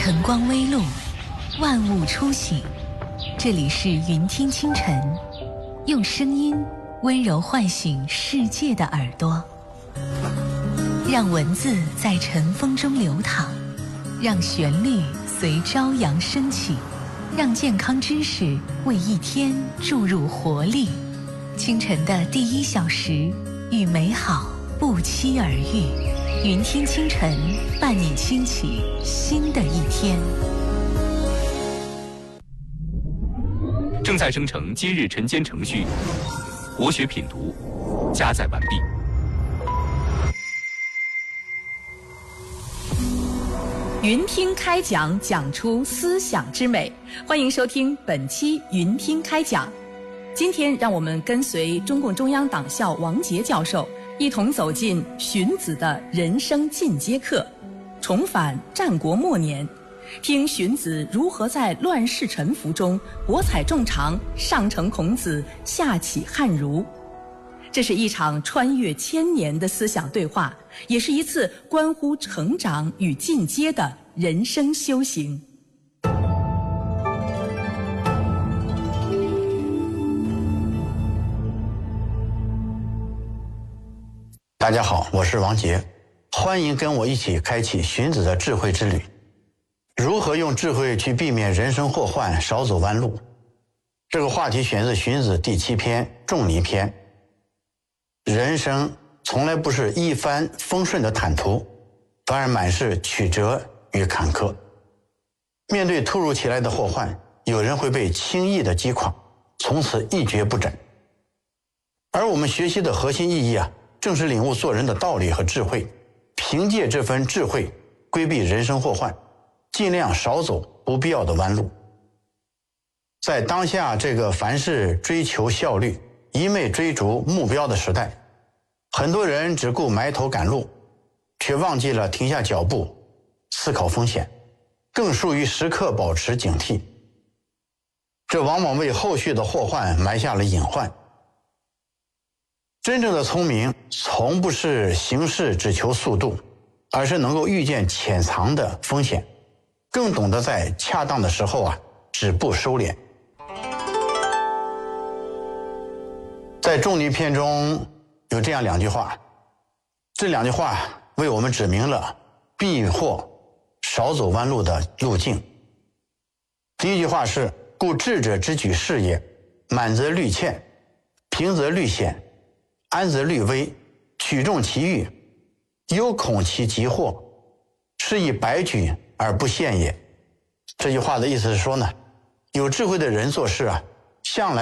晨光微露，万物初醒。这里是云听清晨，用声音温柔唤醒世界的耳朵，让文字在晨风中流淌，让旋律随朝阳升起，让健康知识为一天注入活力。清晨的第1小时，与美好不期而遇。云听清晨，伴你轻启新的一天。 正在生成今日晨间程序，国学品读加载完毕。 云听开讲，讲出思想之美。欢迎收听本期云听开讲。今天让我们跟随中共中央党校王杰教授一同走进荀子的人生进阶课，重返战国末年，听荀子如何在乱世沉浮中博采众长，上承孔子，下启汉儒。这是一场穿越千年的思想对话，也是一次关乎成长与进阶的人生修行。 大家好，我是王杰，欢迎跟我一起开启荀子的智慧之旅。如何用智慧去避免人生祸患，少走弯路？这个话题选自荀子第7篇《仲尼篇》。人生从来不是一帆风顺的坦途，反而满是曲折与坎坷。面对突如其来的祸患，有人会被轻易的击垮，从此一蹶不振。而我们学习的核心意义正是领悟做人的道理和智慧，凭借这份智慧规避人生祸患，尽量少走不必要的弯路。在当下这个凡事追求效率、一味追逐目标的时代，很多人只顾埋头赶路，却忘记了停下脚步思考风险，更疏于时刻保持警惕。这往往为后续的祸患埋下了隐患。真正的聪明从不是行事只求速度，而是能够预见潜藏的风险，更懂得在恰当的时候止步收敛。在仲尼篇中有这样2句话，这2句话为我们指明了避祸少走弯路的路径。第一句话是：故智者之举事也，满则虑欠，平则虑险，安则虑危，取众其欲，忧恐其急祸，是以百举而不陷也。这句话的意思是说呢，有智慧的人做事向来